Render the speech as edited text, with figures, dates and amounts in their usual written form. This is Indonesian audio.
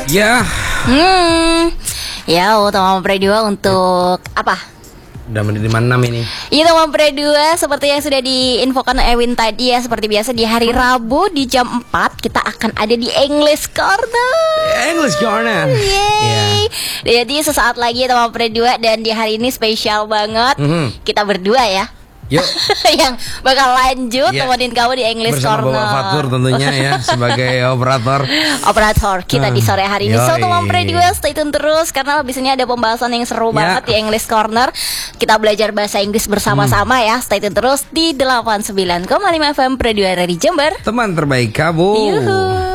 Ya. Ya, teman Pre2 untuk apa? Udah menit 56 ini. Iya, teman Pre2, seperti yang sudah diinfokan Ewin tadi ya, seperti biasa di hari Rabu di jam 4 kita akan ada di English Corner. English Corner. Yeay. Jadi sesaat lagi teman Pre2, dan di hari ini spesial banget. Kita berdua ya. Yuk. Yang bakal lanjut temenin kamu di English bersama Corner. Bapak Fatur tentunya ya sebagai operator kita di sore hari ini. So teman Pre2, stay tune terus karena abis ini ada pembahasan yang seru banget di English Corner. Kita belajar bahasa Inggris bersama-sama ya. Stay tune terus di 89,5 FM Pre2 dari Jember. Teman terbaik kamu. Yuhu.